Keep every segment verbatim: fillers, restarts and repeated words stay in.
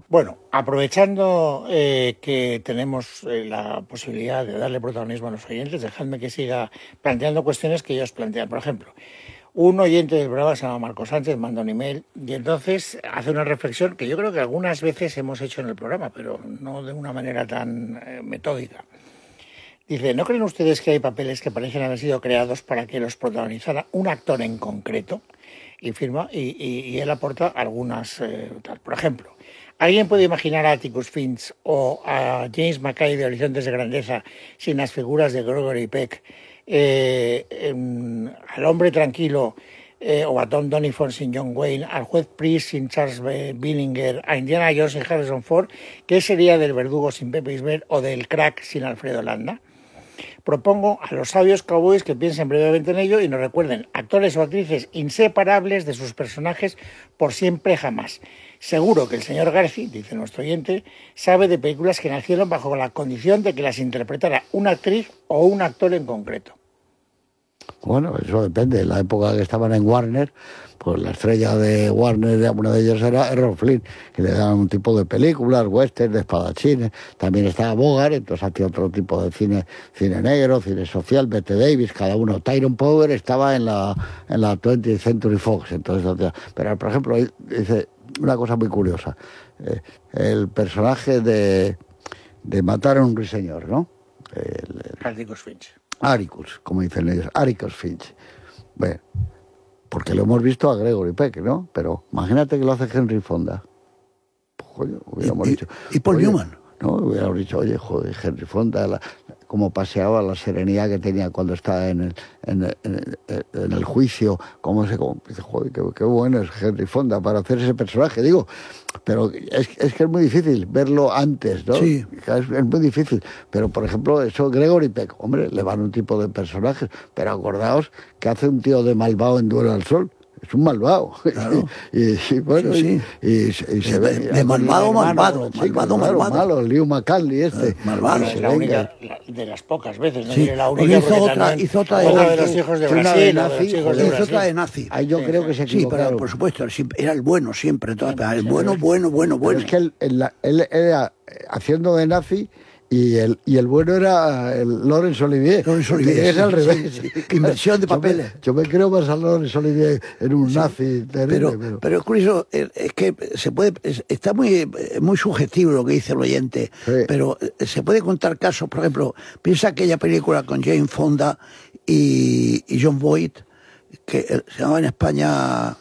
Bueno, aprovechando eh, que tenemos eh, la posibilidad de darle protagonismo a los oyentes, dejadme que siga planteando cuestiones que ellos plantean. Por ejemplo, un oyente del programa se llama Marco Sánchez, manda un email y entonces hace una reflexión que yo creo que algunas veces hemos hecho en el programa, pero no de una manera tan eh, metódica. Dice, ¿no creen ustedes que hay papeles que parecen haber sido creados para que los protagonizara un actor en concreto? Y firma, y, y, y él aporta algunas, eh, tal. Por ejemplo, ¿alguien puede imaginar a Atticus Finch o a James Mackay de Horizontes de Grandeza sin las figuras de Gregory Peck, eh, eh, al hombre tranquilo eh, o a Tom Doniphan sin John Wayne, al juez Priest sin Charles Billinger, a Indiana Jones sin Harrison Ford? ¿Qué sería del verdugo sin Pepe Isbert o del crack sin Alfredo Landa? Propongo a los sabios cowboys que piensen brevemente en ello y nos recuerden actores o actrices inseparables de sus personajes por siempre jamás. Seguro que el señor Garci, dice nuestro oyente, sabe de películas que nacieron bajo la condición de que las interpretara una actriz o un actor en concreto. Bueno, eso depende. En la época que estaban en Warner, pues la estrella de Warner, una de ellos era Errol Flynn, que le daban un tipo de películas, western, de espadachines. También estaba Bogart, entonces hacía otro tipo de cine, cine negro, cine social, Bette Davis, cada uno. Tyrone Power estaba en la en la twentieth Century Fox, entonces hacía. Pero, por ejemplo, dice una cosa muy curiosa. Eh, el personaje de, de Matar a un ruiseñor, ¿no? Atticus Finch. Atticus, como dicen ellos, Atticus Finch. Bueno, porque lo hemos visto a Gregory Peck, ¿no? Pero imagínate que lo hace Henry Fonda. Pues, coño, hubiéramos y, dicho... Y Paul oye, Newman. No, hubiéramos dicho, oye, joder, Henry Fonda, la, cómo paseaba, la serenidad que tenía cuando estaba en el, en el, en el, en el juicio, cómo se... Cómo, dice, joder, qué, qué bueno es Henry Fonda para hacer ese personaje, digo... Pero es, es que es muy difícil verlo antes, ¿no? Sí. Es, es muy difícil. Pero, por ejemplo, eso, Gregory Peck, hombre, le van un tipo de personajes. Pero acordaos que hace un tío de malvado en Duelo al Sol. Es un malvado. Claro. y, y, bueno, sí, sí. Y, y, y se de, ve... De, de malvado, malvado. Chico, Malvado, claro, malvado. malo, Liu McCartney este. Eh, malvado. Es la única, la, de las pocas veces, ¿no? Sí. La única hizo otra, hizo otra de, otra nazi, de los hijos de una Brasil, de la de nazi, los hijos joder, de hizo Brasil. otra de nazi. Ahí yo Sí, creo que se Sí, equivocaron. pero por supuesto, era el bueno siempre. Todo, el Sí, bueno, sí. bueno, bueno, bueno. Pero es que él, él, él era haciendo de nazi y el, y el bueno era el Laurence Olivier. Laurence Olivier, es sí, al revés. sí, sí. Inversión de papeles. Yo me, yo me creo más a Laurence Olivier en un Sí, nazi terrible. Pero, Pero, pero es curioso, es, es que se puede, es, está muy, muy subjetivo lo que dice el oyente, Sí. pero se puede contar casos, por ejemplo, piensa aquella película con Jane Fonda y, y John Boyd, que se llamaba en España...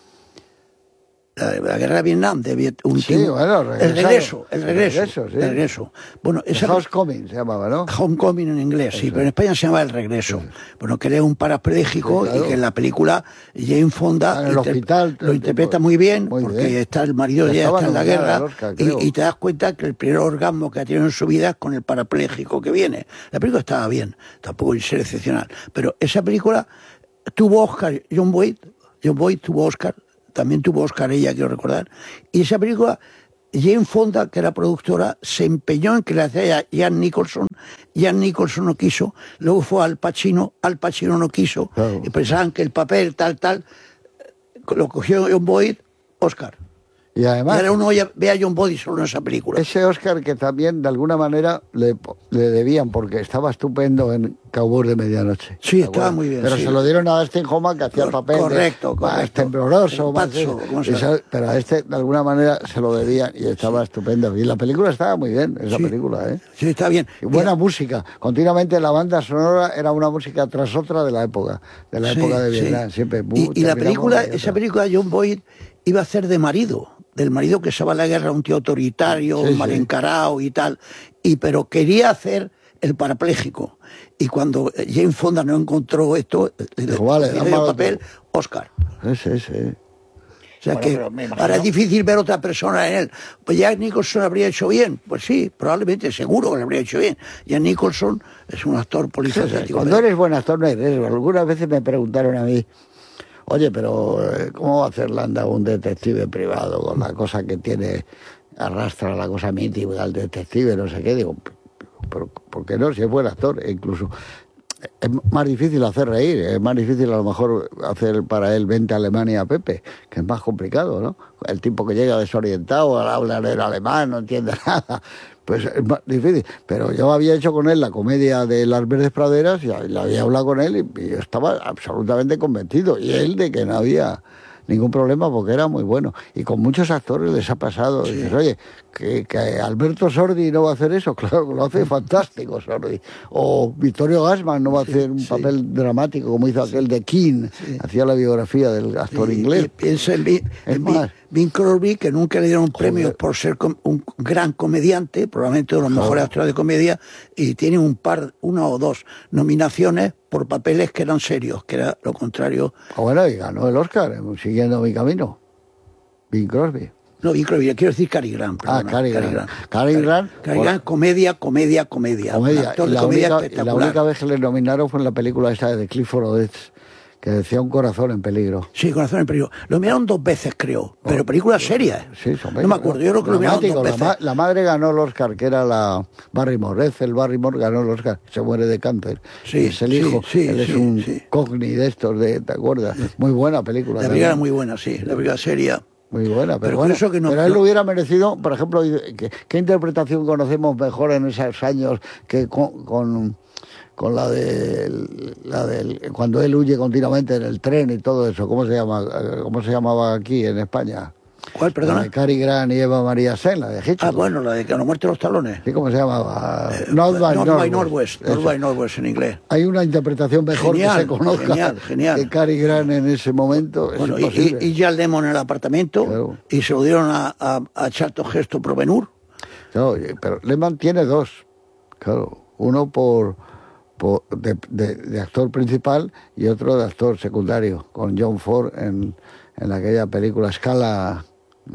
La, la guerra de Vietnam, de Viet, un Sí, tipo, bueno, el regreso, el regreso, el regreso, sí. el regreso. Bueno, esa, Housecoming se llamaba, ¿no? Homecoming en inglés, sí, Eso. pero en España se llama El Regreso. Sí. Bueno, que él es un parapléjico, Sí, claro. y que en la película Jane Fonda en el hospital, lo interpreta tipo, muy bien, muy porque bien. está el marido ya Estaba está en la nominada guerra, al Oscar, y, creo. y te das cuenta que el primer orgasmo que ha tenido en su vida es con el parapléjico que viene. La película estaba bien, tampoco es excepcional, pero esa película tuvo Oscar, John Boyd, John Boyd tuvo Oscar, también tuvo Oscar ella, quiero recordar, y esa película, Jane Fonda, que era productora, se empeñó en que la hacía Jan Nicholson. Jan Nicholson no quiso, luego fue Al Pacino, Al Pacino no quiso, Claro. y pensaban que el papel tal, tal, lo cogió John Boyd, Oscar. Y Y además, ahora uno ya ve a John Boyd solo en esa película. ese Oscar que también de alguna manera le, le debían, porque estaba estupendo en Cowboys de Medianoche. Sí, ¿te estaba acuerdas? muy bien, Pero sí. se lo dieron a Dustin Hoffman, que hacía el Cor- papel correcto, de, más correcto. tembloroso, El más Pazzo, de- ¿cómo se y llama? se- pero a este de alguna manera se lo debían y estaba estupendo. Y la película estaba muy bien, esa Sí. película, ¿eh? Sí, está bien. Y buena música. Continuamente la banda sonora era una música tras otra de la época, de la Sí, época de sí. Vietnam. Siempre. Y, bu- y la terminamos película, de esa otra. película John Boyd iba a ser de marido, del marido que se va a la guerra, un tío autoritario, Sí, sí. mal encarado y tal, y pero quería hacer el parapléjico. Y cuando Jane Fonda no encontró esto, le Dijo, vale, le dio dame el otro. papel, Oscar. Ese, ese. O sea Bueno, que pero me imagino- ahora es difícil ver otra persona en él. Pues Jack Nicholson habría hecho bien. Pues sí, probablemente, seguro que lo habría hecho bien. Jack Nicholson es un actor polifacético. Cuando eres buen actor no hay riesgo. Algunas veces me preguntaron a mí, oye, pero eh, ¿cómo va a hacer Landa un detective privado con la cosa que tiene, arrastra la cosa mítica al detective, no sé qué? Digo, pero ¿por qué no? Si es buen actor, e incluso es más difícil hacer reír, es más difícil a lo mejor hacer para él Vente a Alemania, Pepe, que es más complicado, ¿no? El tipo que llega desorientado, habla en alemán, no entiende nada, pues es más difícil. Pero yo había hecho con él la comedia de Las Verdes Praderas y le había hablado con él y, y yo estaba absolutamente convencido, y él de que no había ningún problema porque era muy bueno. Y con muchos actores les ha pasado. Sí. Dices, oye, que, que Alberto Sordi no va a hacer eso. Claro, lo hace fantástico Sordi. O Vittorio Gassman no va a hacer un sí. papel dramático como hizo aquel de King. Sí. Hacía la biografía del actor sí. inglés. Piensa en, Bing, en Bing, Bing Crosby, que nunca le dieron premios por ser com, un gran comediante, probablemente uno de los Joder. mejores actores de comedia, y tiene un par, una o dos nominaciones por papeles que eran serios, que era lo contrario. Ah, bueno, y ganó el Oscar, siguiendo mi camino. Bing Crosby. No, Bing Crosby, quiero decir Cary Grant. Perdona, ah, Cary Grant. Grant. Cary Grant. Cary Grant, comedia, comedia, comedia. comedia. Actor de la, comedia única, espectacular. La única vez que le nominaron fue en la película esta de Clifford Odets, que decía Un corazón en peligro. Sí, Corazón en peligro. Lo miraron dos veces, creo, pero oh, películas serias. Sí, son no me acuerdo, yo creo que lo miraron dos veces. La, ma la madre ganó el Oscar, que era la Barrymore. Ethel Barrymore ganó el Oscar, se muere de cáncer. Sí, es el hijo, sí, sí, él es sí, un sí. cogni de estos, de, ¿te acuerdas? Muy buena película. La película era muy buena, sí, la película seria. Muy buena, pero, pero bueno, eso que no, pero él lo hubiera merecido, por ejemplo, ¿qué, qué interpretación conocemos mejor en esos años que con... con con la de la del cuando él huye continuamente en el tren y todo eso? ¿Cómo se llama? ¿Cómo se llamaba aquí en España? ¿Cuál, perdona? La de Cary Grant y Eva María Sen, la de Hitchcock. Ah, bueno, la de que no muerte los talones. ¿Sí? ¿Cómo se llamaba? Eh, North by North Northwest. Northwest, North by Northwest en inglés. Hay una interpretación mejor genial, que se conozca genial, genial. que Cary Grant en ese momento. Bueno, es y, y, y Jack Lemmon en el apartamento, claro. Y se lo dieron a, a, a Charlton Heston por Ben-Hur. No, pero Lemmon tiene dos, claro, uno por... De, de, de actor principal y otro de actor secundario, con John Ford en, en aquella película Scala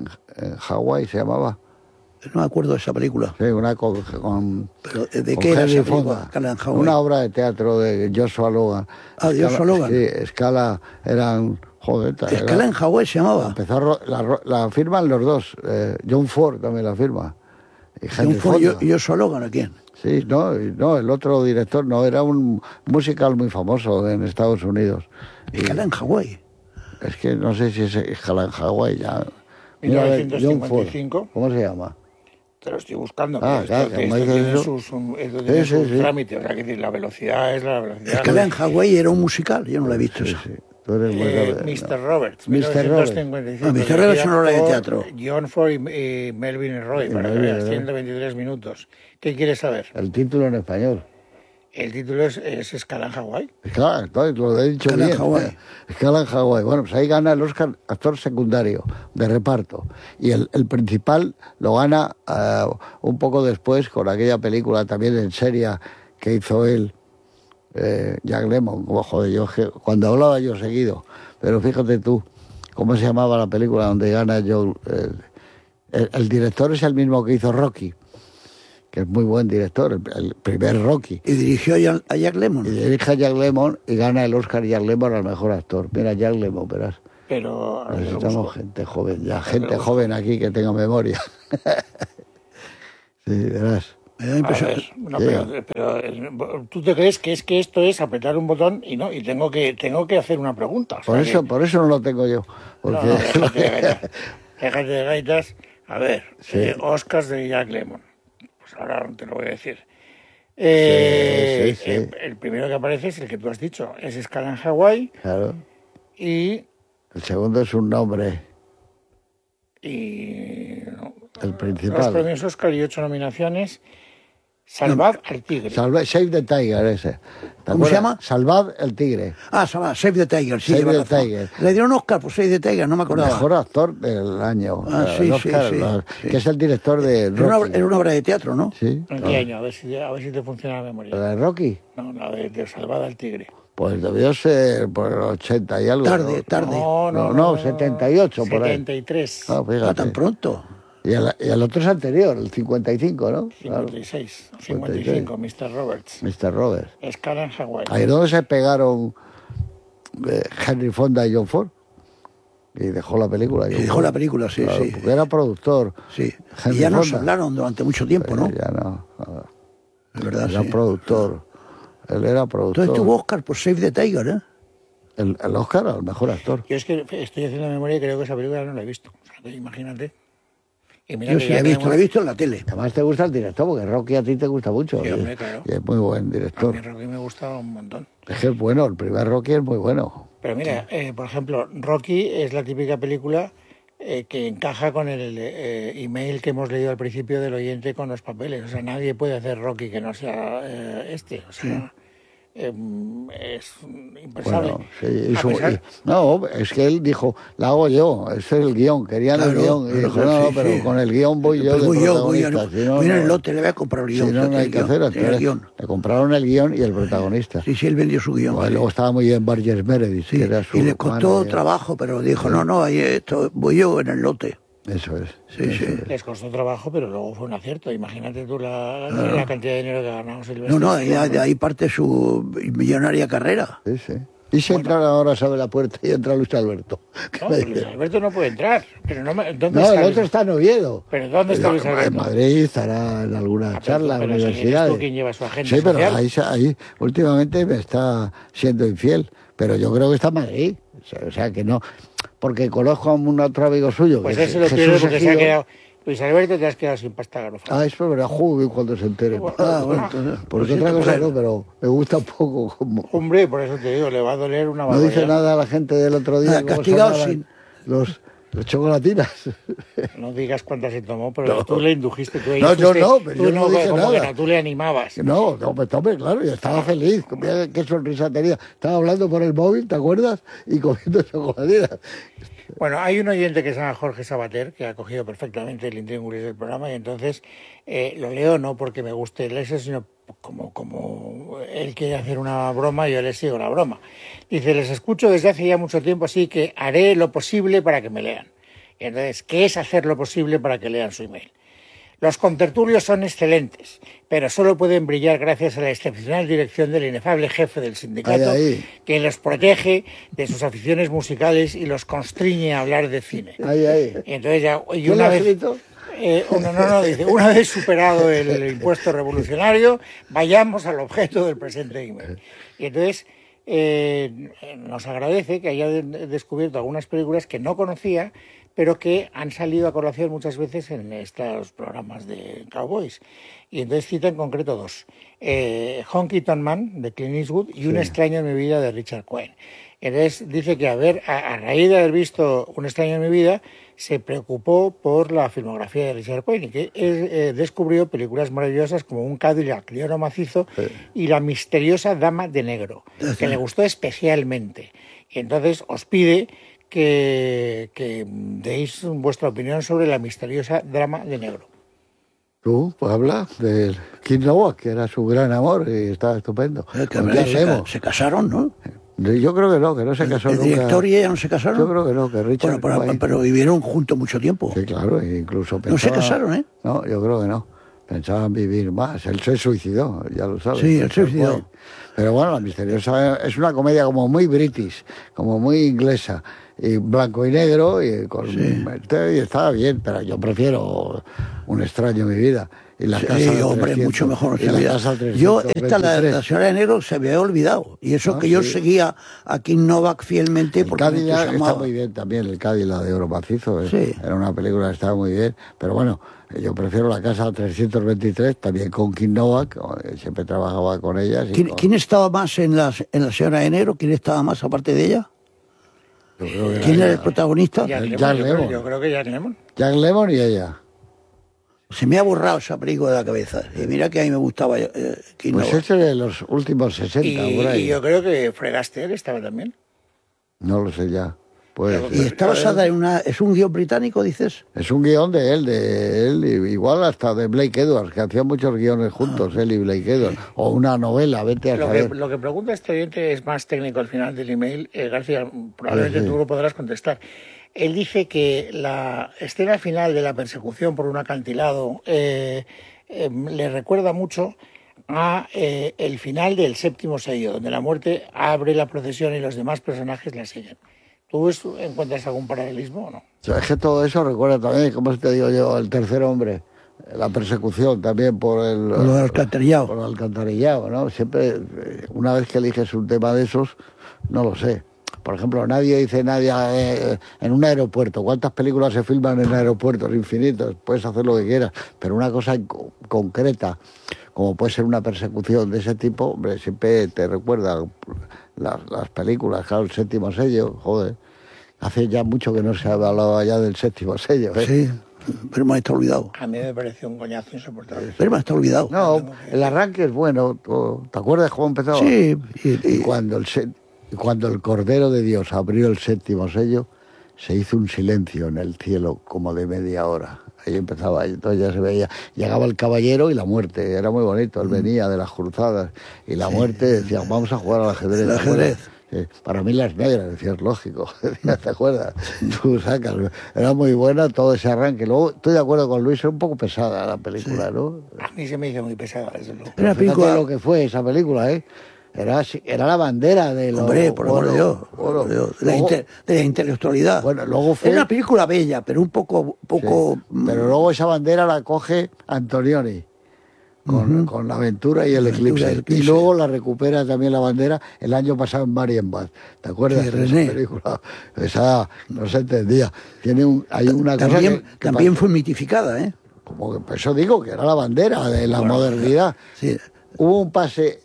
en Hawái, se llamaba. No me acuerdo de esa película. Sí, una con... con ¿Pero de con qué era esa película? Una obra de teatro de Joshua Logan. Ah, de Joshua Logan. Sí, Scala eran... Joder, Scala era, en Hawái se llamaba. Empezó, la, la firman los dos, eh, John Ford también la firma. Y John Ford y Joshua Logan, ¿a quién? Sí, no, no, el otro director no, era un musical muy famoso en Estados Unidos. Escala en Hawái. Es que no sé si es Escala en Hawái ya. mil novecientos cincuenta y cinco. ¿Cómo se llama? Te lo estoy buscando. Ah, claro, esto, esto tiene sus, sus, esto tiene sí, sus sí, trámites. O sea, que decir, la velocidad es la velocidad. Escala en Hawái era un musical, yo no la he visto sí, eso. Sí. Tú eres muy eh, mister Roberts, mister Roberts. Ah, mister Roberts es una obra de teatro. John Ford y, y Melvin Roy, para que veas, ciento veintitrés minutos. ¿Qué quieres saber? El título en español. El título es, es Escala en Hawái. Claro, lo he dicho Escala bien. En Hawái. Escala en Hawái. Bueno, pues ahí gana el Oscar actor secundario de reparto. Y el, el principal lo gana uh, un poco después con aquella película también en serie que hizo él. Eh, Jack Lemmon, como joder, yo cuando hablaba yo seguido, pero fíjate tú cómo se llamaba la película donde gana Joe. Eh, el, el director es el mismo que hizo Rocky, que es muy buen director, el, el primer Rocky. Y dirigió a Jack Lemmon. Y dirige a Jack Lemmon y gana el Oscar Jack Lemmon al mejor actor. Mira, Jack Lemmon, verás. Pero necesitamos gente joven, ya gente joven aquí que tenga memoria. Sí, verás. Me da impresión. Ver, no, pero, pero tú te crees que es que esto es apretar un botón y no, y tengo que tengo que hacer una pregunta. O sea por eso, que... por eso no lo tengo yo. Porque... No, no, déjate de gaitas. Déjate de gaitas. A ver, sí. eh, Oscars de Jack Lemmon. Pues ahora te lo voy a decir. Eh, sí, sí, sí. El, el primero que aparece es el que tú has dicho, es Escala en Hawái. Claro. Y el segundo es un nombre. Y no, el principal. Los premios Oscar y ocho nominaciones. Salvad no, al tigre. Salve, Save the Tiger, ese. ¿Cómo se llama? Salvad el tigre. Ah, Save the Tiger, sí. Save the Tiger. Le dieron Oscar por Save the Tiger, no me acordaba. Mejor actor del año. Ah, sí, Oscar, sí, la, sí. Que es el director de Rocky. Era una, era una obra de teatro, ¿no? Sí. ¿En qué año? A ver si, a ver si te funciona la memoria. ¿La de Rocky? No, la de, de Salvad al tigre. Pues debió ser por el ochenta y algo. Tarde, ¿no? tarde. No, no, no, no setenta y ocho por ahí. setenta y tres. Ah, ah, tan pronto. Y el, y el otro es anterior, el cincuenta y cinco, ¿no? cincuenta y seis, claro. cincuenta y cinco, mister Roberts. mister Roberts. Escala en Hawái. Ahí es donde se pegaron eh, Henry Fonda y John Ford. Y dejó la película. Y dejó Ford. la película, sí, claro, sí. Porque era productor. Sí. Henry y ya nos Fonda. hablaron durante mucho tiempo, Pero ¿no? ya no. no. Es verdad, era sí. productor. Él era productor. Entonces tuvo Oscar por Save the Tiger, ¿eh? El, el Oscar al mejor actor. Yo es que estoy haciendo memoria y creo que esa película no la he visto. O sea, que imagínate. Y mira Yo que sí ya la he visto, tenemos- la he visto en la tele. Además te gusta el director, porque Rocky a ti te gusta mucho. Sí, y, hombre, claro. y es muy buen A mí director. Rocky me gusta un montón. Es que es bueno, el primer Rocky es muy bueno. Pero mira, eh, por ejemplo, Rocky es la típica película eh, que encaja con el eh, email que hemos leído al principio del oyente con los papeles. O sea, nadie puede hacer Rocky que no sea eh, este. O sea, eh, es impensable. Bueno, sí, A hizo- pesar- y- no, es que él dijo, la hago yo, ese es el guión, querían el Claro, guión. Y pero dijo, no, no, sí, pero sí. con el guión voy yo Pero de voy yo, voy yo. protagonista. Si no, Voy en el no- lote, le voy a comprar el si guión. no, no el hay que guión, hacer. tenía el Entonces, guión. le compraron el guión y el protagonista. Sí, sí, él vendió su guión. Bueno, y luego estaba muy bien Burgess Meredith, Sí, que era su y le costó manager. trabajo, pero dijo, no, no, ahí esto, voy yo en el lote. Eso es. Sí, eso sí. es. Les costó trabajo, pero luego fue un acierto. Imagínate tú la, la cantidad de dinero que ganamos Silvestre. No, no, de ahí, de ahí parte su millonaria carrera. Sí, sí. Y si entra ahora, sabe la puerta y entra Luis Alberto. No, Luis Alberto no puede entrar. Pero no, me- ¿dónde No, está el Luis- otro está en Oviedo. ¿Pero dónde está Luis En Alberto? Madrid estará en alguna Ah, pero- charla, en pero si eres universidades. tú quien lleva su agenda Sí, pero social. ahí, se- ahí últimamente me está siendo infiel. Pero yo creo que está en Madrid. O sea, o sea, que no. Porque conozco a un otro amigo suyo. Pues que ese es lo pierde Jesús porque se ha Ejido. quedado. Luis Alberto, te has quedado sin pasta garofal. Ah, eso verá joven cuando se entere. Ah, bueno, entonces, Porque lo otra siento cosa por no, él. pero me gusta un poco como... Hombre, por eso te digo, le va a doler una No barbaridad. dice nada a la gente del otro día. Nada, cómo castigado sonaban sin- Los, los chocolatinas. No digas cuántas se tomó, pero No. tú le indujiste. Tú ahí No, yo fuiste- no, pero tú yo no dije como nada. que no, tú le animabas. No, no, pues hombre, claro, yo estaba feliz. Mira qué sonrisa tenía. Estaba hablando por el móvil, ¿te acuerdas? Y comiendo chocolatinas. Bueno, hay un oyente que se llama Jorge Sabater, que ha cogido perfectamente el intríngulis del programa, y entonces eh, lo leo no porque me guste leerse, sino como, como él quiere hacer una broma, yo le sigo la broma. Dice, les escucho desde hace ya mucho tiempo, así que haré lo posible para que me lean. Y entonces, ¿qué es hacer lo posible para que lean su email? Los contertulios son excelentes, pero solo pueden brillar gracias a la excepcional dirección del inefable jefe del sindicato, Ahí, ahí. que los protege de sus aficiones musicales y los constriñe a hablar de cine. Ahí, ahí. Y entonces ya, y ¿Quién lo una ha vez, escrito? eh, uno, no, no, dice, una vez superado el impuesto revolucionario, vayamos al objeto del presente email. Y entonces eh, nos agradece que haya de- descubierto algunas películas que no conocía, pero que han salido a colación muchas veces en estos programas de Cowboys. Y entonces cita en concreto dos. Eh, Honky Tonk Man, de Clint Eastwood, y Un extraño en mi vida, de Richard Cohen. Entonces dice que a, ver, a, a raíz de haber visto Un extraño en mi vida, se preocupó por la filmografía de Richard Cohen y que eh, eh, descubrió películas maravillosas como Un Cadillac de oro macizo y La misteriosa dama de negro, que le gustó especialmente. Y entonces os pide que, que deis vuestra opinión sobre La misteriosa dama de negro. Tú, pues habla del Kim Novak, que era su gran amor y estaba estupendo. Eh, que Con se, Jan ca- Lemmon. se casaron, ¿no? Yo creo que no, que no se casó ¿El nunca. director y ella no se casaron? Yo creo que no, que Richard Bueno, pero, Cohen- pero vivieron juntos mucho tiempo. Sí, claro, e incluso No se pensaba- casaron, ¿eh? No, yo creo que no. Pensaban vivir más. Él se suicidó, ya lo sabes. Sí, él se Richard suicidó. Cohen. Pero bueno, La misteriosa es una comedia como muy british, como muy inglesa, y blanco y negro, y, con, y estaba bien, pero yo prefiero Un extraño en mi vida. Y la Sí, casa del hombre, trescientos, mucho mejor. y la Mira, casa del yo, trescientos esta, la, veintitrés. la señora de negro, se me había olvidado. Y eso Ah, que yo sí. seguía a Kim Novak fielmente El porque me Cadillac está entusiasmaba. muy bien también, el Cadillac de Oro Macizo. eh. Sí. Era una película que estaba muy bien. Pero bueno, yo prefiero La Casa trescientos veintitrés, también con Kim Novak, eh, siempre trabajaba con ellas. y ¿Quién, con- quién estaba más en la, en la señora de negro? ¿Quién estaba más aparte de ella? yo creo que ¿Quién era era el ella. protagonista? Jack El Lemmon, Jack yo, creo, Lemmon. yo creo que Jack Lemmon. Jack Lemmon y ella. Se me ha borrado esa película de la cabeza. Y mira que a mí me gustaba eh, Kim Pues Novak. ese de los últimos sesenta, Y, por ahí. y yo creo que Fred Astaire estaba también. No lo sé ya. Pues, Y está basada en una... ¿Es un guión británico, dices? es un guión de él, de él, y igual hasta de Blake Edwards, que hacían muchos guiones juntos, él y Blake Edwards. O una novela, vete a Lo que, saber. lo que pregunta este oyente es más técnico al final del email. Eh, García, probablemente Sí, sí. tú lo podrás contestar. Él dice que la escena final de la persecución por un acantilado eh, eh, le recuerda mucho a eh, el final del séptimo sello, donde la muerte abre la procesión y los demás personajes la siguen. ¿Tú es- encuentras algún paralelismo o no? O sea, es que todo eso recuerda también, como te digo yo, El tercer hombre, la persecución también por el... Por lo del alcantarillado. Por el alcantarillado, ¿no? Siempre, una vez que eliges un tema de esos, no lo sé. Por ejemplo, nadie dice nadie eh, en un aeropuerto. ¿Cuántas películas se filman en aeropuertos infinitos? Puedes hacer lo que quieras, pero una cosa co- concreta, como puede ser una persecución de ese tipo, hombre, siempre te recuerda las, las películas, claro, el séptimo sello, joder. Hace ya mucho que no se ha hablado ya del séptimo sello, ¿eh? Sí, pero me está olvidado. A mí me pareció un coñazo insoportable. Pero me está olvidado. No, el arranque es bueno. ¿Te acuerdas cómo empezaba? Sí, y, Y y- cuando el, se- y cuando el Cordero de Dios abrió el séptimo sello, se hizo un silencio en el cielo como de media hora. Ahí empezaba, y entonces ya se veía. Llegaba el caballero y la muerte, era muy bonito. Él venía de las cruzadas y la muerte decía, vamos a jugar al ajedrez. El ¿te acuerdas? ajedrez. Sí, para mí las negras, decías, lógico, ¿te acuerdas? Tú sacas, era muy buena todo ese arranque. Luego, estoy de acuerdo con Luis, era un poco pesada la película, ¿no? A mí se me hizo muy pesada, desde luego. Era Fíjate película- lo que fue esa película, ¿eh? Era, así- era la bandera de los... Hombre, por amor de Dios, por amor de Dios, de la, inte- de la intelectualidad. Bueno, luego fue... Era una película bella, pero un poco... poco Sí, pero luego esa bandera la coge Antonioni con, con la aventura y el La aventura eclipse. y el eclipse. Y luego la recupera también la bandera el año pasado en Marienbad. ¿Te acuerdas Sí, de esa René. película? Esa no se entendía. Tiene un, hay una cosa también, que, que también pasa- fue mitificada, ¿eh? como que, por eso digo que era la bandera de la modernidad. Sí. Hubo un pase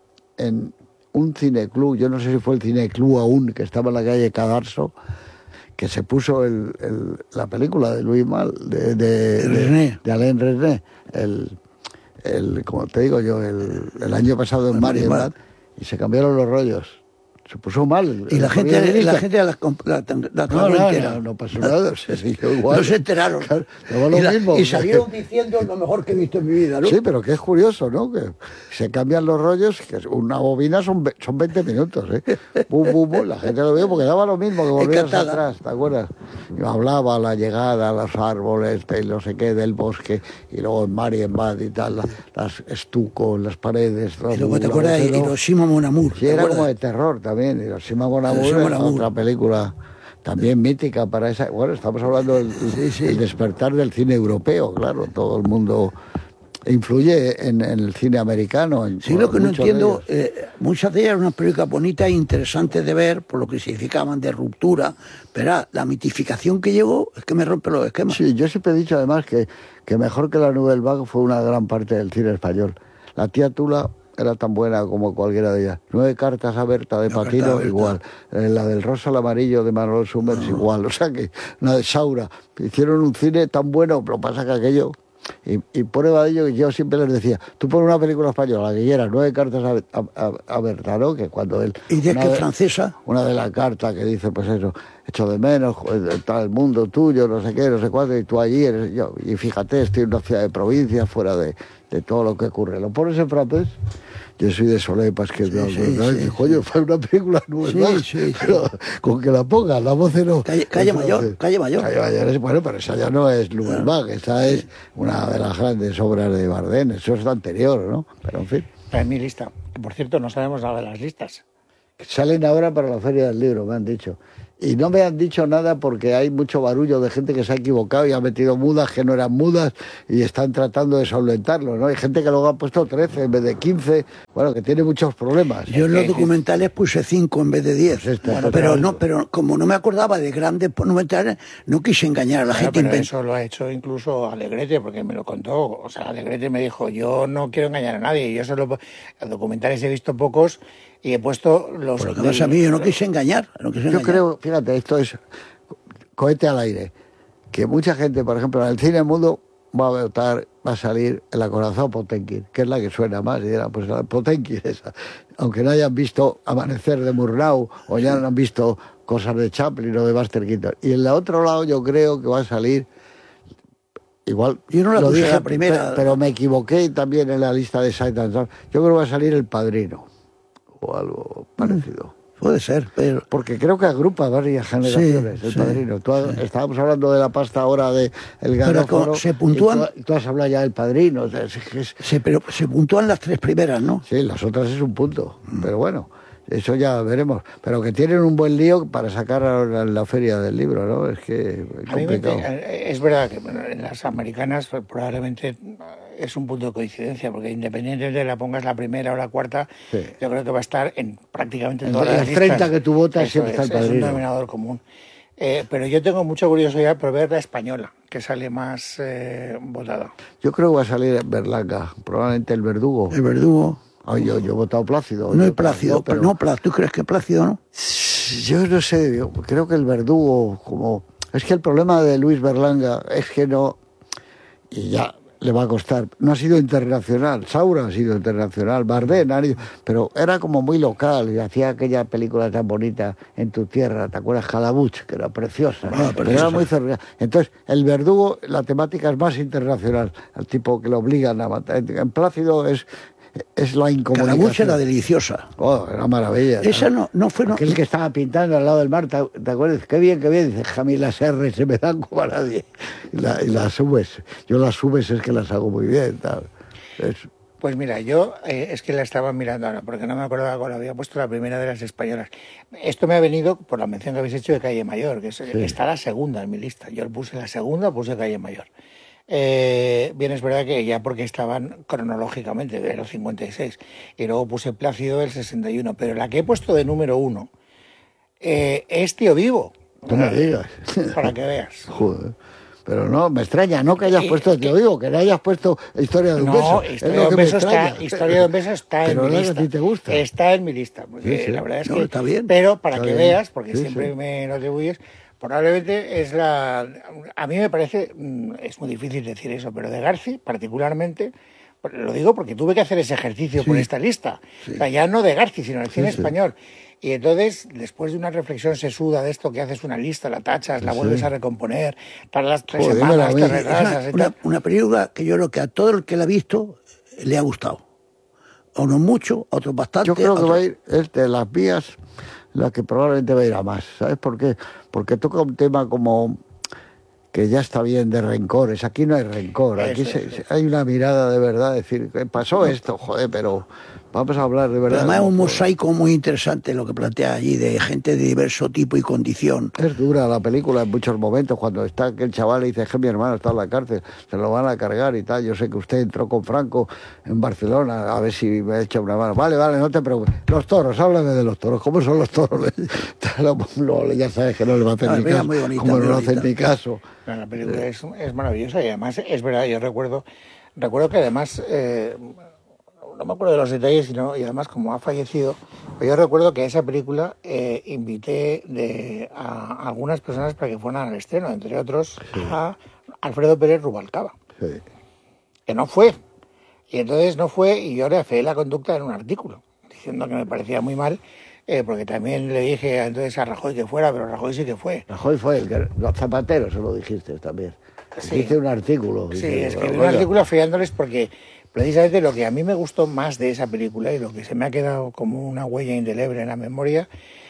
en un cineclub, yo no sé si fue el cineclub aún, que estaba en la calle Cadarso, que se puso el, el- la película de Louis Mal, de, de, René. de, de Alain René, el, el, como te digo yo, el, el año pasado en En Marienbad, Marienbad. y se cambiaron los rollos. Se puso mal. Y la el gente, periodista. la gente la, comp- la, la No, tragó no, entera. no, no pasó nada, se siguió igual. No se enteraron. Claro, daba lo y, la- mismo. y salieron diciendo lo mejor que he visto en mi vida, ¿no? Sí, pero que es curioso, ¿no? Que se cambian los rollos, que una bobina son, ve- son veinte minutos, ¿eh? Bum, bum, bum, la gente lo vio porque daba lo mismo que volvías Encantada. atrás, ¿te acuerdas? Y hablaba la llegada, los árboles, de no sé qué, del bosque, y luego en Marienbad y tal, la- las estucos, las paredes, todo, Y luego te la acuerdas de voz, ¿no? Hiroshima Mon Amour. Sí, ¿te era acuerdas? como de terror también, Hiroshima Mon Amour Hiroshima era Mon Amour. otra película también mítica para esa... Bueno, estamos hablando del el despertar del cine europeo, claro, todo el mundo influye en, en el cine americano. En Sí, lo que no muchos de entiendo, ellos. eh, muchas de ellas eran unas películas bonitas e interesantes de ver, por lo que significaban de ruptura, pero ah, la mitificación que llegó es que me rompe los esquemas. Sí, yo siempre he dicho además que, que mejor que la Nouvelle Vague fue una gran parte del cine español. La tía Tula era tan buena como cualquiera de ellas. Nueve cartas a Berta de Nueve Patino, cartas a Berta. igual. Eh, la del rosa al amarillo de Manuel Summers, igual. O sea que, una de Saura. Hicieron un cine tan bueno, pero pasa que aquello... Y, y prueba de ello que yo siempre les decía, tú pones una película española, la que quieras, nueve cartas a, a, a, a Berta, ¿no? Que cuando él... Y de una que de- francesa, Una de las cartas que dice, pues eso, echo de menos, joder, está el mundo tuyo, no sé qué, no sé cuánto, y tú allí eres yo. Y fíjate, estoy en una ciudad de provincia, fuera de, de todo lo que ocurre. Lo pones en francés, yo soy de Solepas, que no, sí, no, sí, coño, fue una película nueva, Sí, sí, sí. pero con que la ponga, la voz no. Calle- Calle Mayor, Calle Mayor. Calle Mayor es, bueno, pero esa ya no es Nouvelle Vague, esa es una de las grandes obras de Bardem, eso es lo anterior, ¿no? Pero en fin. Está en mi lista. Que, por cierto, no sabemos nada de las listas. Salen ahora para la Feria del Libro, me han dicho. Y no me han dicho nada porque hay mucho barullo de gente que se ha equivocado y ha metido mudas que no eran mudas y están tratando de solventarlo, ¿no? Hay gente que luego ha puesto trece en vez de quince, bueno, que tiene muchos problemas. yo en los documentales puse cinco en vez de diez. Pues este, Bueno, este, pero este. no, pero como no me acordaba de grandes documentales, no quise engañar a la Claro, gente. pero inven- eso lo ha hecho incluso Alegrete, porque me lo contó. O sea, Alegrete me dijo, yo no quiero engañar a nadie. Yo solo documentales he visto pocos y he puesto los... Por lo que pasa a mí, yo no quise engañar. No quise Yo engañar. creo, fíjate, esto es cohete al aire, que mucha gente, por ejemplo, en el cine mudo va a votar, va a salir el acorazado Potemkin, que es la que suena más, y dirá, pues la Potemkin esa. Aunque no hayan visto Amanecer de Murnau o ya no han visto cosas de Chaplin o de Buster Keaton. Y en el otro lado yo creo que va a salir igual. Yo no la lo puse dije, la primera. pe- pero me equivoqué también en la lista de Sight and Sound. Yo creo que va a salir El Padrino o algo parecido. Puede ser, pero... Porque creo que agrupa varias generaciones, Sí, el sí, Padrino. Tú has- Estábamos hablando de la pasta ahora de El Garóforo. como se puntúan- y tú, y tú has hablado ya del Padrino. O sea, es que es- Se, pero se puntúan las tres primeras, ¿no? sí, las otras es un punto. Pero bueno, Eso ya veremos. Pero que tienen un buen lío para sacar ahora la feria del libro, ¿no? Es que es A mí me, complicado. es verdad que bueno, en las americanas pues, probablemente es un punto de coincidencia, porque independientemente de la pongas la primera o la cuarta, Sí. yo creo que va a estar en prácticamente En todas las las treinta listas. que tú votas Eso siempre está es, el es un Padrino. denominador común. Eh, pero yo tengo mucha curiosidad por ver la española, que sale más eh, votada. Yo creo que va a salir Berlanga, probablemente el Verdugo. El Verdugo. Ay, yo, yo he votado Plácido. No yo, es Plácido, yo, pero no, Plácido. ¿Tú crees que Plácido no? Yo no sé, yo creo que el Verdugo, como... Es que el problema de Luis Berlanga es que no... Y ya le va a costar. No ha sido internacional. Saura ha sido internacional. Bardem ha ido... Pero era como muy local y hacía aquella película tan bonita En tu tierra. ¿Te acuerdas? Calabuch, que era preciosa. Ah, pero preciosa. era muy cerrada. Entonces, el Verdugo, la temática es más internacional. Al tipo que lo obligan a matar. En Plácido es... Es la incomunicación. Calabuch era deliciosa. Oh, era maravilla. Esa no, no fue... No, Aquel que estaba pintando al lado del mar, ¿te, te acuerdas? Qué bien, qué bien. Dice, Jamí, las R se me dan como a nadie. Y, la, y las subes. Yo las subes es que las hago muy bien. Tal. Es, Pues mira, yo eh, es que la estaba mirando ahora, porque no me acordaba cuando había puesto la primera de las españolas. Esto me ha venido por la mención que habéis hecho de Calle Mayor, que es, Sí. está la segunda en mi lista. Yo puse la segunda, puse Calle Mayor. Eh, bien, es verdad que ya porque estaban cronológicamente de los cincuenta y seis, y luego puse Plácido del sesenta y uno, pero la que he puesto de número uno eh, es Tío Vivo. no me digas. Para que veas. Joder. Pero no, me extraña, no que hayas Y- puesto, te lo digo, que no hayas puesto Historia de un No, beso. Es Historia lo de un que me beso está, extraña. Historia de un beso está Pero en mi es que lista. a ti te gusta. Está en mi lista, porque Sí, sí. la verdad es No, que está bien. Pero para Está que bien. veas, porque Sí, siempre sí. me lo atribuyes, probablemente es la... A mí me parece, mm, es muy difícil decir eso, pero de Garci particularmente, lo digo porque tuve que hacer ese ejercicio por esta lista. O sea, ya no de Garci, sino del cine sí. español. Y entonces, después de una reflexión sesuda de esto, que haces una lista, la tachas, la Sí. vuelves a recomponer, tardas tres Joder, dímelo semanas, a mí. te Es retrasas y una, tal. una película que yo creo que a todo el que la ha visto le ha gustado. A unos mucho, a otros bastante. Yo creo que otros- va a ir, es de las vías, la que probablemente va a ir a más. ¿Sabes por qué? Porque toca un tema como que ya está bien de rencores. Aquí no hay rencor, aquí Eso se- es, se- hay una mirada de verdad, decir, ¿qué pasó esto? Joder, pero vamos a hablar de Pero verdad. además es un como- mosaico muy interesante lo que plantea allí, de gente de diverso tipo y condición. Es dura la película en muchos momentos, cuando está aquel chaval y dice que mi hermano está en la cárcel, se lo van a cargar y tal. Yo sé que usted entró con Franco en Barcelona, a ver si me echa una mano. Vale, vale, no te preocupes. Los toros, háblame de los toros. ¿Cómo son los toros? Lo- lo- ya sabes que no le va a hacer Ah, ni mira, caso. muy bonita, como muy no le hacen bonita. ni caso. No, la película es, es maravillosa y además es verdad, yo recuerdo, recuerdo que además, eh, no me acuerdo de los detalles, sino, y además como ha fallecido, pero yo recuerdo que a esa película eh, invité de, a algunas personas para que fueran al estreno, entre otros a Alfredo Pérez Rubalcaba, Sí. que no fue. Y entonces no fue y yo le afeé la conducta en un artículo, diciendo que me parecía muy mal, eh, porque también le dije entonces a Rajoy que fuera, pero Rajoy sí que fue. Rajoy fue el que... Los zapateros se lo dijiste también. Sí. Hiciste un artículo. Sí, dice, escribí un "Oiga". artículo afeándoles porque precisamente lo que a mí me gustó más de esa película y lo que se me ha quedado como una huella indeleble en la memoria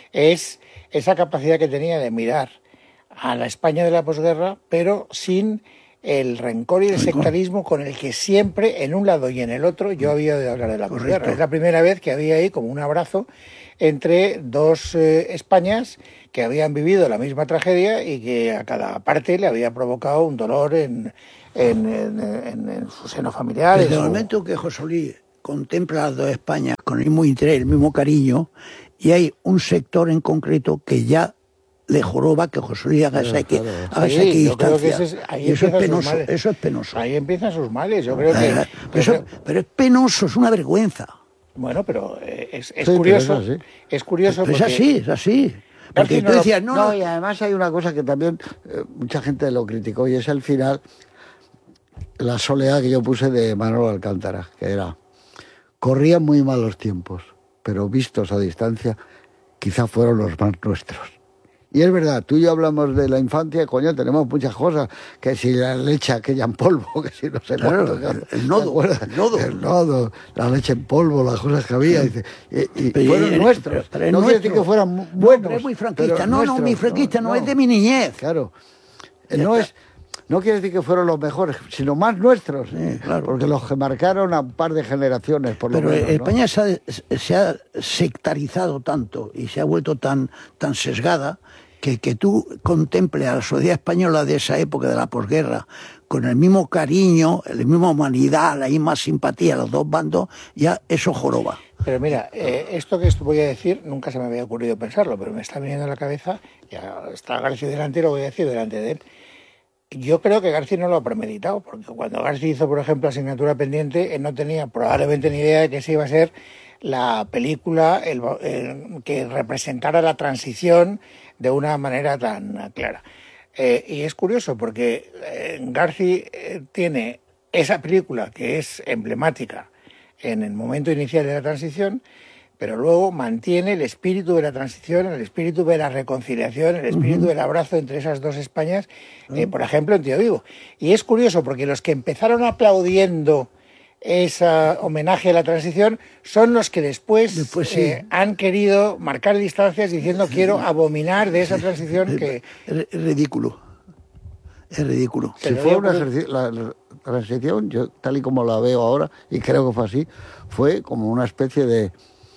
es esa capacidad que tenía de mirar a la España de la posguerra, pero sin el rencor y el sectarismo con el que siempre, en un lado y en el otro, yo había oído hablar de la Correcto. posguerra. Es la primera vez que había ahí como un abrazo entre dos eh, Españas que habían vivido la misma tragedia y que a cada parte le había provocado un dolor en, en, en, en- en su seno familiar. Desde en el su- momento que José Luis contempla las dos Españas con el mismo interés, el mismo cariño, y hay un sector en concreto que ya le joroba que José Luis haga esa, equi- claro. haga Sí, esa yo creo que equidistancia. ese es- ahí Y eso es empiezan sus penoso, males. eso es penoso. Ahí empiezan sus males. Yo creo que... Eh, yo pero, eso- creo- pero es penoso, es una vergüenza. bueno, pero eh, es, es Sí, curioso. pero es así. Es curioso Pero es porque... así, es así. Porque García tú no lo- decías, no, No, no, y además hay una cosa que también eh, mucha gente lo criticó y es el final, la soledad que yo puse de Manolo Alcántara, que era, corrían muy malos tiempos, pero vistos a distancia, quizá fueron los más nuestros. Y es verdad, tú y yo hablamos de la infancia, coño, tenemos muchas cosas, que si la leche aquella en polvo, que si no sé Claro, cuánto, el- el ¿te nodo, acuerdas? el nodo. El nodo, la leche en polvo, las cosas que había, dice, y, y Pero- fueron pero- nuestros. pero es no quiere decir nuestro. que fueran mu- No, buenos. pero es muy franquista. pero No, no, nuestros, mi franquista no, es de mi niñez. Claro. Eh, Ya No está. es, no quiere decir que fueron los mejores, sino más nuestros, Sí, claro. porque los que marcaron a un par de generaciones, por lo Pero menos, ¿no? España se ha, se ha sectarizado tanto y se ha vuelto tan, tan sesgada que, que tú contemples a la sociedad española de esa época de la posguerra con el mismo cariño, la misma humanidad, la misma simpatía, los dos bandos, ya eso joroba. Pero mira, eh, esto que esto voy a decir, nunca se me había ocurrido pensarlo, pero me está viniendo a la cabeza, ya está García delante y lo voy a decir delante de él. Yo creo que García no lo ha premeditado, porque cuando García hizo, por ejemplo, Asignatura Pendiente, él no tenía probablemente ni idea de que esa iba a ser la película el, el, que representara la transición de una manera tan clara. Eh, y es curioso porque eh, García eh, tiene esa película que es emblemática en el momento inicial de la transición, pero luego mantiene el espíritu de la transición, el espíritu de la reconciliación, el espíritu uh-huh. del abrazo entre esas dos Españas, eh, uh-huh. por ejemplo, en Tío Vivo. Y es curioso porque los que empezaron aplaudiendo ese homenaje a la transición son los que después, después sí. eh, han querido marcar distancias diciendo quiero abominar de esa transición que... Es ridículo, es ridículo. Si fue una ejercicio, la, la transición, yo tal y como la veo ahora, y creo que fue así, fue como una especie de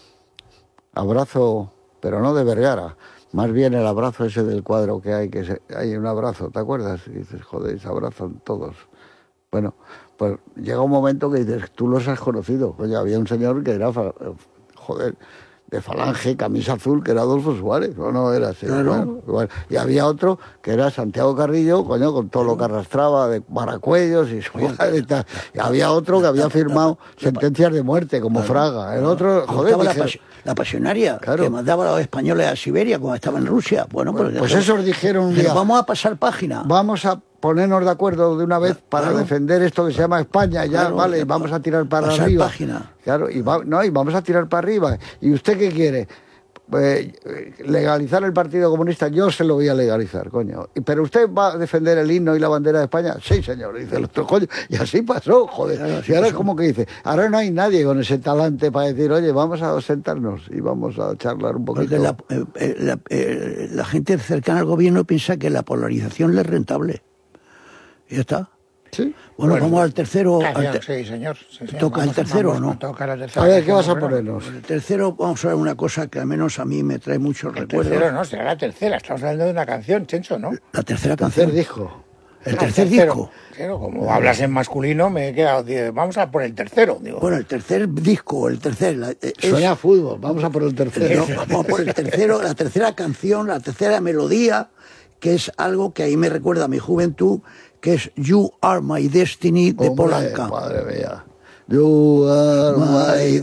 abrazo, pero no de Vergara, más bien el abrazo ese del cuadro que hay, que se, hay un abrazo, ¿te acuerdas? Y dices, joder, se abrazan todos. Bueno, pues llega un momento que dices, tú los has conocido. Oye, había un señor que era, joder, de Falange, camisa azul, que era Adolfo Suárez, ¿o no era así? Claro. Bueno, igual. Y había otro que era Santiago Carrillo, coño, con todo lo que arrastraba de Baracuellos y Suárez y tal. Y había otro que había firmado sentencias de muerte, como claro. Fraga. El otro, joder, la, dije, pas la pasionaria, claro. que mandaba a los españoles a Siberia cuando estaba en Rusia. Bueno, pues, pues, pues esos dijeron un día, vamos a pasar página. Vamos a ponernos de acuerdo de una vez para claro. defender esto que se llama España, ya, claro, vale, vamos a tirar para pasar arriba. Página. Claro, y, va, no, y vamos a tirar para arriba. ¿Y usted qué quiere? Pues, legalizar el Partido Comunista, yo se lo voy a legalizar, coño. ¿Pero usted va a defender el himno y la bandera de España? Sí, señor, dice el otro, coño. Y así pasó, joder. Claro, así y ahora es como que dice, ahora no hay nadie con ese talante para decir, oye, vamos a sentarnos y vamos a charlar un poquito. Porque la, eh, la, eh, la gente cercana al gobierno piensa que la polarización le es rentable. Y ya está. ¿Sí? Bueno, bueno, vamos al tercero. Canción, al te sí, señor. Sí, sí, ¿Toca vamos, el tercero vamos, o no? Toca la tercera. A ver, ¿qué vas a ponernos? El tercero, vamos a ver una cosa que al menos a mí me trae muchos el recuerdos. El tercero no, será la tercera. Estamos hablando de una canción, Chencho, ¿no? La tercera canción. El tercer disco. El ah, tercer el tercero, disco. Claro, como hablas en masculino, me he quedado. Vamos a por el tercero. Digo. Bueno, el tercer disco, el tercer. La, es, Suena a fútbol, vamos a por el tercero. No, vamos por el tercero, la tercera canción, la tercera melodía, que es algo que ahí me recuerda a mi juventud, que es You Are My Destiny de Hombre, Polanca. Madre mía. You are my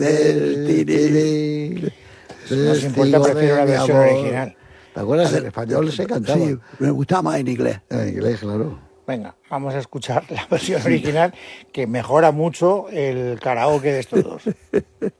destiny. Si nos importa, prefiero la versión amor. original. ¿Te acuerdas? En español se cantaba. Sí, me gustaba más en inglés. En inglés, claro. Venga, vamos a escuchar la versión original, que mejora mucho el karaoke de estos dos.